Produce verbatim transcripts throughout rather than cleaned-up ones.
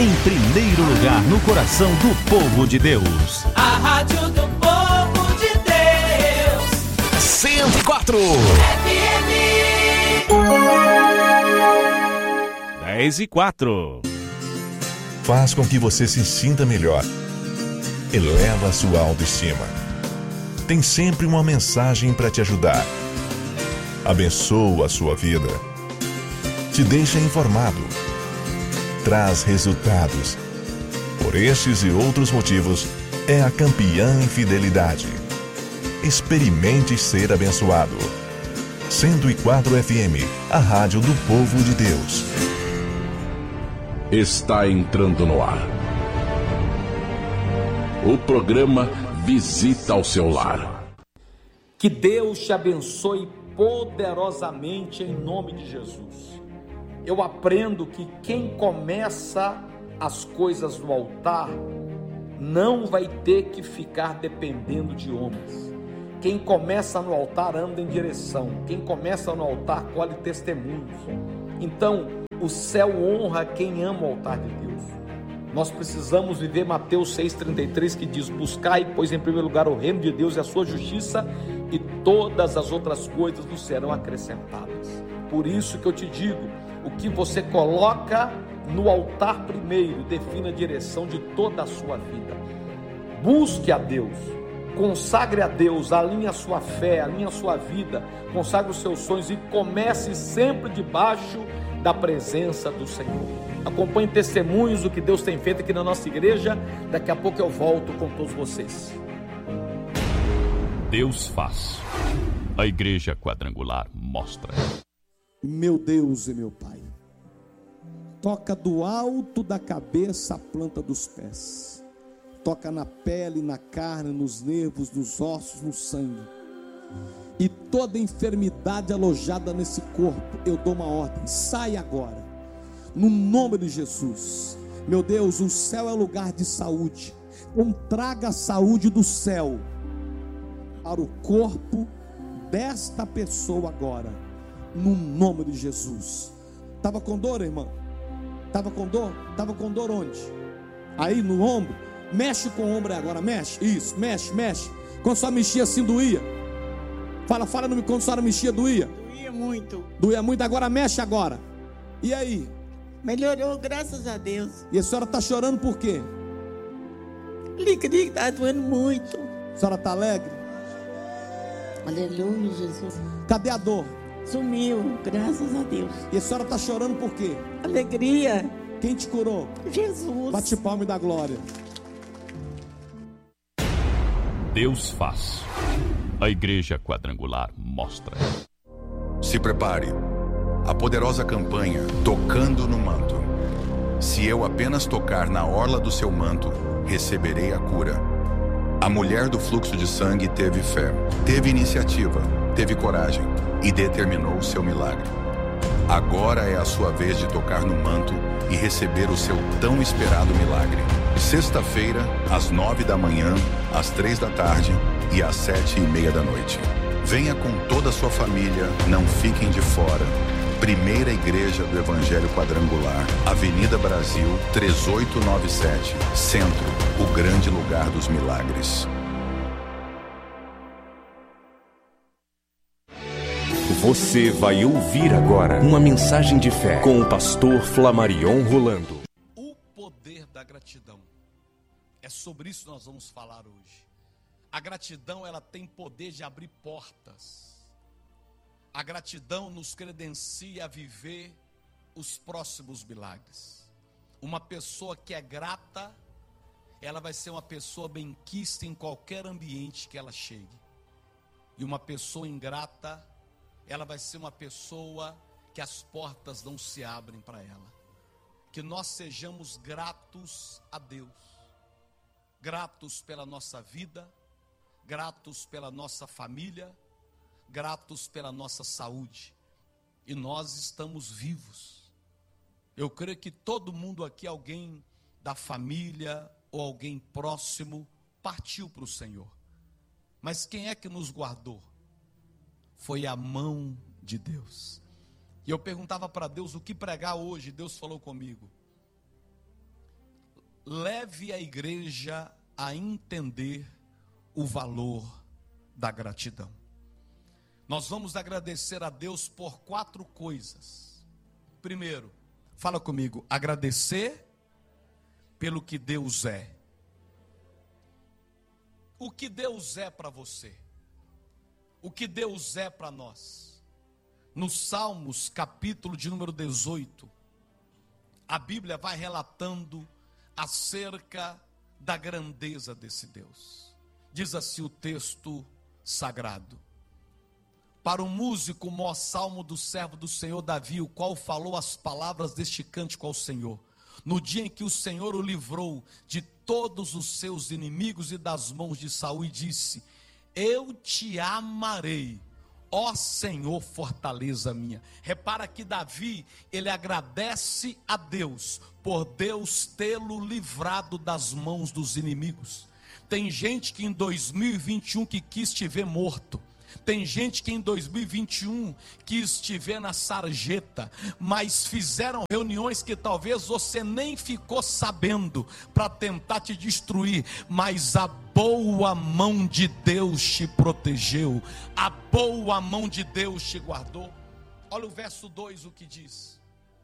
em primeiro lugar no coração do povo de Deus. A rádio do povo de Deus. cento e quatro. F M. dez e quatro. Faz com que você se sinta melhor. Eleva a sua autoestima. Tem sempre uma mensagem para te ajudar. Abençoa a sua vida. Te deixa informado. Traz resultados. Por estes e outros motivos, é a campeã em fidelidade. Experimente ser abençoado. cento e quatro F M, a rádio do povo de Deus. Está entrando no ar o programa Visita ao Seu Lar. Que Deus te abençoe poderosamente em nome de Jesus. Eu aprendo que quem começa as coisas no altar não vai ter que ficar dependendo de homens. Quem começa no altar anda em direção. Quem começa no altar colhe testemunhos. Então, o céu honra quem ama o altar de Deus. Nós precisamos viver Mateus seis, trinta e três, que diz: buscai, pois, em primeiro lugar o reino de Deus e a sua justiça, e todas as outras coisas nos serão acrescentadas. Por isso que eu te digo, o que você coloca no altar primeiro define a direção de toda a sua vida. Busque a Deus, consagre a Deus, alinhe a sua fé, alinhe a sua vida, consagre os seus sonhos e comece sempre debaixo da presença do Senhor. Acompanhe testemunhos do que Deus tem feito aqui na nossa igreja. Daqui a pouco eu volto com todos vocês. Deus faz. A Igreja Quadrangular mostra. Meu Deus e meu Pai, toca do alto da cabeça à planta dos pés. Toca na pele, na carne, nos nervos, nos ossos, no sangue. E toda enfermidade alojada nesse corpo, eu dou uma ordem: sai agora, no nome de Jesus. Meu Deus, o céu é lugar de saúde. Então traga a saúde do céu para o corpo desta pessoa agora, no nome de Jesus. Estava com dor, irmão? Estava com dor? Estava com dor onde? Aí no ombro? Mexe com o ombro agora, mexe. Isso, mexe, mexe. Quando só mexia assim, doía. Fala, fala no quando só mexia, doía. Doía muito. Doía muito, agora mexe agora. E aí? Melhorou, graças a Deus. E a senhora está chorando por quê? Alegria, está doendo muito. A senhora está alegre? Aleluia, Jesus. Cadê a dor? Sumiu, graças a Deus. E a senhora está chorando por quê? Alegria. Quem te curou? Jesus. Bate palma e dá glória. Deus faz. A Igreja Quadrangular mostra. Se prepare. A poderosa campanha Tocando no Manto. Se eu apenas tocar na orla do seu manto, receberei a cura. A mulher do fluxo de sangue teve fé, teve iniciativa, teve coragem e determinou o seu milagre. Agora é a sua vez de tocar no manto e receber o seu tão esperado milagre. Sexta-feira, às nove da manhã, às três da tarde e às sete e meia da noite. Venha com toda a sua família, não fiquem de fora. Primeira Igreja do Evangelho Quadrangular, Avenida Brasil, três oito nove sete, Centro, o grande lugar dos milagres. Você vai ouvir agora uma mensagem de fé com o pastor Flamarion Rolando. O poder da gratidão. É sobre isso que nós vamos falar hoje. A gratidão, ela tem poder de abrir portas. A gratidão nos credencia a viver os próximos milagres. Uma pessoa que é grata, ela vai ser uma pessoa benquista em qualquer ambiente que ela chegue. E uma pessoa ingrata, ela vai ser uma pessoa que as portas não se abrem para ela. Que nós sejamos gratos a Deus. Gratos pela nossa vida, gratos pela nossa família, gratos pela nossa saúde, e nós estamos vivos. Eu creio que todo mundo aqui, alguém da família ou alguém próximo, partiu para o Senhor. Mas quem é que nos guardou? Foi a mão de Deus. E eu perguntava para Deus o que pregar hoje. Deus falou comigo: leve a igreja a entender o valor da gratidão. Nós vamos agradecer a Deus por quatro coisas. Primeiro, fala comigo, agradecer pelo que Deus é. O que Deus é para você? O que Deus é para nós? No Salmos, capítulo de número dezoito, a Bíblia vai relatando acerca da grandeza desse Deus. Diz assim o texto sagrado: para o músico, o maior salmo do servo do Senhor Davi, o qual falou as palavras deste cântico ao Senhor, no dia em que o Senhor o livrou de todos os seus inimigos e das mãos de Saul, e disse: eu te amarei, ó Senhor, fortaleza minha. Repara que Davi, ele agradece a Deus por Deus tê-lo livrado das mãos dos inimigos. Tem gente que em dois mil e vinte e um que quis te ver morto. Tem gente que em dois mil e vinte e um quis te ver na sarjeta, mas fizeram reuniões que talvez você nem ficou sabendo para tentar te destruir, mas a boa mão de Deus te protegeu, a boa mão de Deus te guardou. Olha o verso dois, o que diz: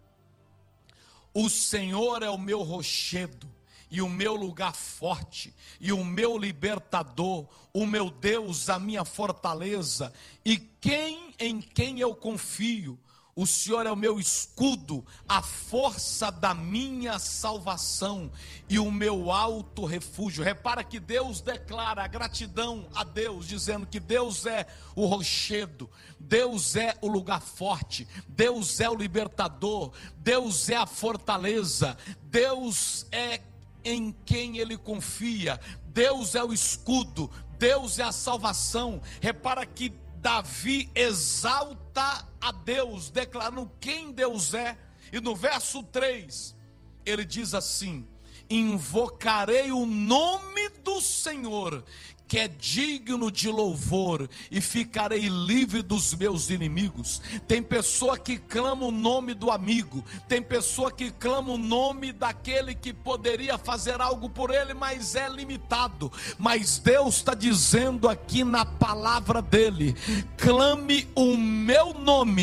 o Senhor é o meu rochedo e o meu lugar forte, e o meu libertador, o meu Deus, a minha fortaleza, e quem em quem eu confio. O Senhor é o meu escudo, a força da minha salvação e o meu alto refúgio. Repara que Deus declara a gratidão a Deus, dizendo que Deus é o rochedo, Deus é o lugar forte, Deus é o libertador, Deus é a fortaleza, Deus é em quem ele confia, Deus é o escudo, Deus é a salvação. Repara que Davi exalta a Deus, declarando quem Deus é, e no verso três, ele diz assim: invocarei o nome do Senhor, que é digno de louvor, e ficarei livre dos meus inimigos. Tem pessoa que clama o nome do amigo, tem pessoa que clama o nome daquele que poderia fazer algo por ele, mas é limitado. Mas Deus está dizendo aqui na palavra dele: clame o meu nome,